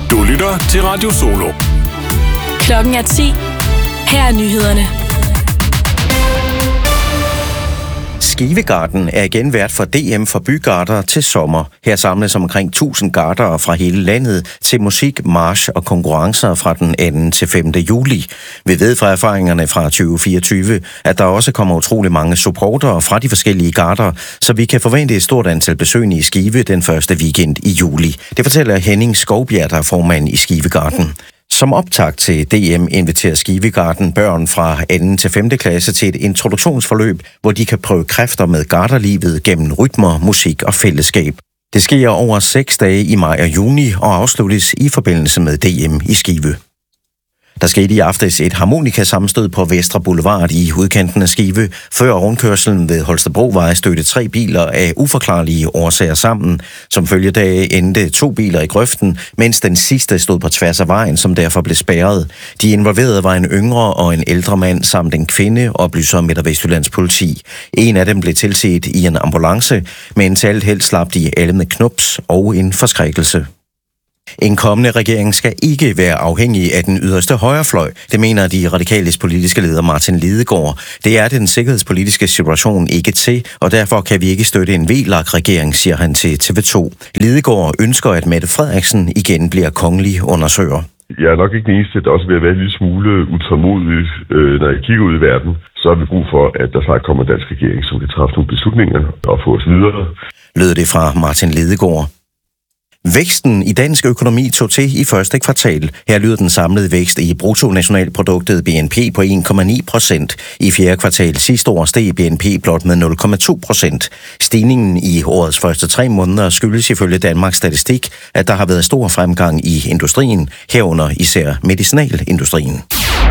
Du lytter til Radio Solo. Klokken er 10. Her er nyhederne. Skivegarden er igen vært for DM for bygarder til sommer. Her samles omkring 1000 gardere fra hele landet til musik, march og konkurrencer fra den 2. til 5. juli. Vi ved fra erfaringerne fra 2024, at der også kommer utrolig mange supportere fra de forskellige garder, så vi kan forvente et stort antal besøgende i Skive den første weekend i juli. Det fortæller Henning Skovbjerg, der er formand i Skivegarden. Som optakt til DM inviterer Skivegarden børn fra 2. til 5. klasse til et introduktionsforløb, hvor de kan prøve kræfter med garderlivet gennem rytmer, musik og fællesskab. Det sker over 6 dage i maj og juni og afsluttes i forbindelse med DM i Skive. Der skete i aftes et harmonikasammenstød på Vestre Boulevard i udkanten af Skive. Før rundkørslen ved Holstebrovej stødte 3 biler af uforklarlige årsager sammen. Som følge deraf endte 2 biler i grøften, mens den sidste stod på tværs af vejen, som derfor blev spærret. De involverede var en yngre og en ældre mand samt en kvinde, oplyser Midt- og Vestjyllands politi. En af dem blev tilset i en ambulance, men til alt held slap de alle med knups og en forskrækkelse. En kommende regering skal ikke være afhængig af den yderste højrefløj. Det mener de radikales politiske leder Martin Lidegaard. Det er den sikkerhedspolitiske situation ikke til, og derfor kan vi ikke støtte en VLAK-regering, siger han til TV2. Lidegaard ønsker, at Mette Frederiksen igen bliver kongelig undersøger. Jeg er nok ikke den eneste, der også vil være en lille smule utålmodig, når jeg kigger ud i verden. Så har vi brug for, at der faktisk kommer en dansk regering, som kan træffe nogle beslutninger og få os videre. Lød det fra Martin Lidegaard. Væksten i dansk økonomi tog til i første kvartal. Her lyder den samlede vækst i bruttonationalproduktet BNP på 1,9%. I fjerde kvartal sidste år steg BNP blot med 0,2%. Stigningen i årets første 3 måneder skyldes ifølge Danmarks Statistik, at der har været stor fremgang i industrien, herunder især medicinalindustrien.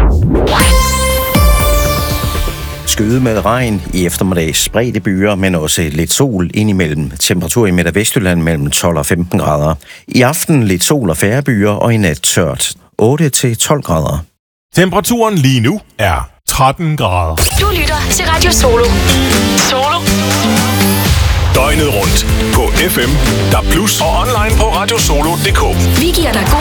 Skyde med regn i eftermiddag, spredte byer, men også lidt sol indimellem. Temperatur i Midt- og Vestjylland mellem 12 og 15 grader. I aften lidt sol og færre byer, og i nat tørt. 8 til 12 grader. Temperaturen lige nu er 13 grader. Du lytter til Radio Solo. Solo. Døgnet rundt på FM, der plus og online på radiosolo.dk. Vi giver dig